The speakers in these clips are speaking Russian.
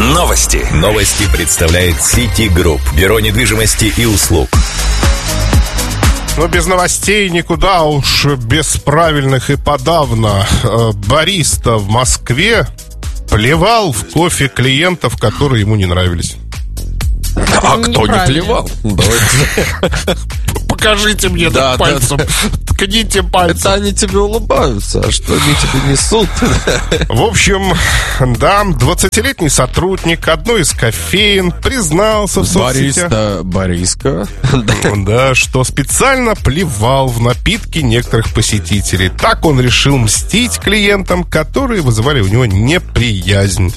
Новости. Новости представляет City Group. Бюро недвижимости и услуг. Но без новостей никуда, уж без правильных и подавно. Бариста в Москве плевал в кофе клиентов, которые ему не нравились. А кто не плевал? Покажите мне так пальцем. Ткните пальцем. Это они тебе улыбаются, а что они тебе несут? В общем, да, 20-летний сотрудник одной из кофеен признался в соцсетях. Бариска. Да, что специально плевал в напитки некоторых посетителей. Так он решил мстить клиентам, которые вызывали у него неприязнь.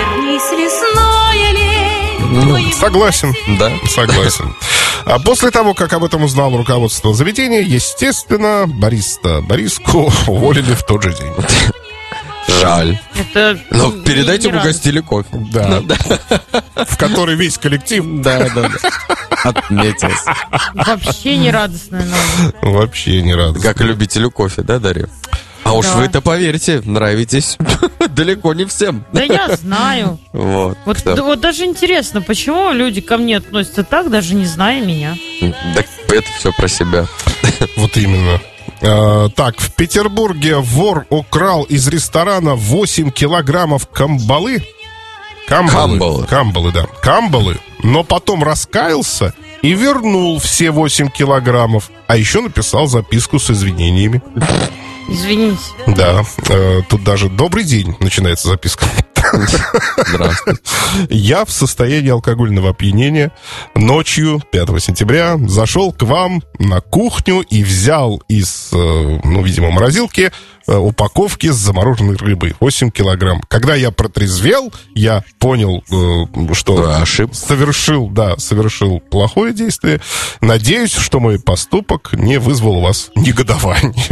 Согласен. Да. Согласен. А после того, как об этом узнало руководство заведения, естественно, Бориску уволили в тот же день. Жаль. Но передайте, ему угостили кофе. Да. В который весь коллектив. Да. Отметился. Вообще не радостная новость. Вообще не радостно. Как любителю кофе, да, Дарья? А уж вы-то, поверьте, нравитесь далеко не всем. Да я знаю. Вот даже интересно, почему люди ко мне относятся так, даже не зная меня. Так это все про себя. Вот именно. Так, в Петербурге вор украл из ресторана 8 килограммов камбалы. Камбалы, да. Камбалы, но потом раскаялся и вернул все 8 килограммов. А еще написал записку с извинениями. Извините. Да, тут даже «Добрый день» начинается записка. Здравствуйте. Я в состоянии алкогольного опьянения ночью 5 сентября зашел к вам на кухню и взял из, видимо, морозилки упаковки с замороженной рыбой 8 килограмм. Когда я протрезвел, я понял, что совершил плохое действие. Надеюсь, что мой поступок не вызвал у вас негодование.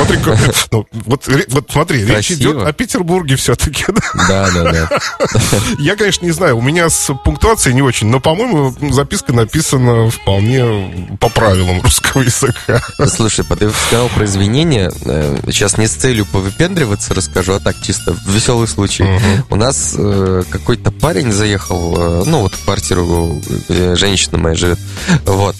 Вот смотри, речь идет о Петербурге все-таки. Да. Я, конечно, не знаю, у меня с пунктуацией не очень, но, по-моему, записка написана вполне по правилам русского языка. Слушай, ты сказал про извинения. Сейчас не с целью повыпендриваться расскажу, а так чисто веселый случай. У нас какой-то парень заехал, в квартиру, где женщина моя живет. Вот.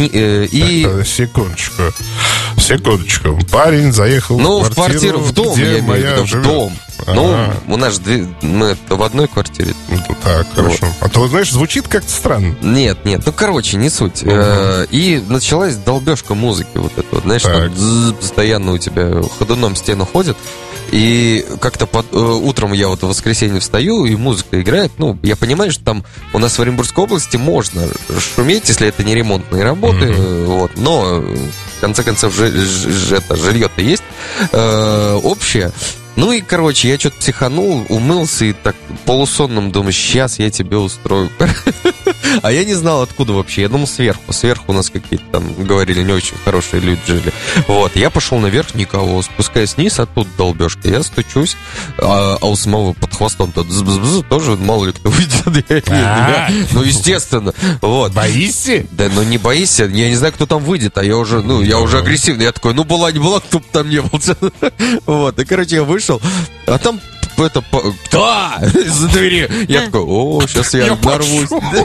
Секундочку. Парень заехал в квартиру, в дом, где я имею в виду, в дом. У нас же мы в одной квартире. Так, хорошо. А то, знаешь, звучит как-то странно. Нет, не суть. И началась долбежка музыки вот это вот, знаешь, постоянно у тебя ходуном стену ходит. И как-то утром я в воскресенье встаю, и музыка играет. Я понимаю, что там у нас в Оренбургской области можно шуметь, если это не ремонтные работы. Но, в конце концов, жилье-то есть общее. Я что-то психанул, умылся и так полусонным думаю, сейчас я тебе устрою. А я не знал, откуда вообще. Я думал, сверху. Сверху у нас какие-то там, говорили, не очень хорошие люди жили. Вот, я пошел наверх, никого. Спускаясь вниз, оттуда долбежка. Я стучусь, а у самого под хвостом тоже мало ли кто выйдет. Естественно. Вот. Боишься? Да, не боишься. Я не знаю, кто там выйдет, а я уже агрессивный. Я такой, была, не была, кто бы там не был. Вот, и, я вышел, а там кто? Из-за двери. Я такой, сейчас я нарвусь.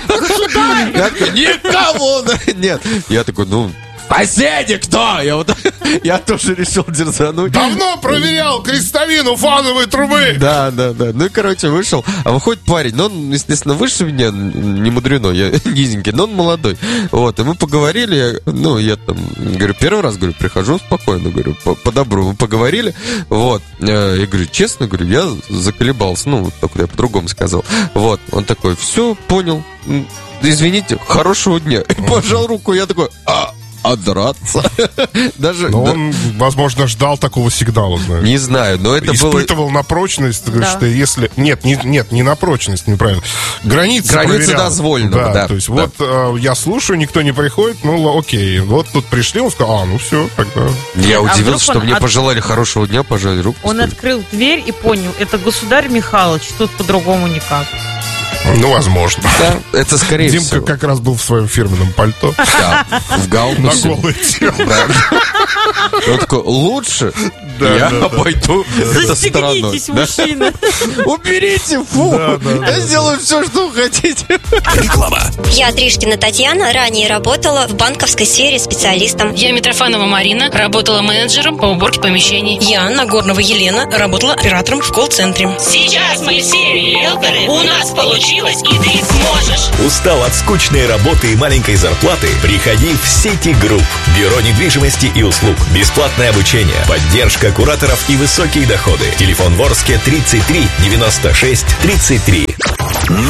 Я такой, никого! Нет. Я такой, соседи кто? Я тоже решил дерзануть. Давно проверял крестовину фановой трубы. Да. Вышел. А выходит парень. Он, естественно, выше меня. Не мудрено, я низенький, но он молодой. Вот, и мы поговорили. Я там, первый раз, прихожу спокойно, по-добру. Мы поговорили. Вот. Я говорю, честно, я заколебался. Только я по-другому сказал. Вот. Он такой, все, понял. Извините, хорошего дня. И пожал руку. Я такой, драться. Он, возможно, ждал такого сигнала, знаешь. Не знаю, но это было... Испытывал на прочность, что если... Нет, не на прочность, неправильно. Границы дозволенного, да. То есть, я слушаю, никто не приходит, окей. Вот тут пришли, он сказал, все, тогда... Я удивился, что мне пожелали хорошего дня, пожали руку. Он открыл дверь и понял, это государь Михайлович, тут по-другому никак. Ну, возможно. Да, это скорее Димка всего. как раз был в своем фирменном пальто. Да, в На гаубице. голое тело. Он такой, лучше я обойду это стороной. Застегнитесь, мужчина. Уберите, фу! Я сделаю все, что хотите. Реклама. Я Тришкина Татьяна, ранее работала в банковской сфере специалистом. Я Митрофанова Марина, работала менеджером по уборке помещений. Я Нагорнова Елена, работала оператором в колл-центре. Сейчас мы все риэлторы, у нас получилось, и ты сможешь. Устал от скучной работы и маленькой зарплаты? Приходи в City Group. Бюро недвижимости и услуг. Бесплатное обучение, поддержка кураторов и высокие доходы. Телефон Ворске 33 96 33.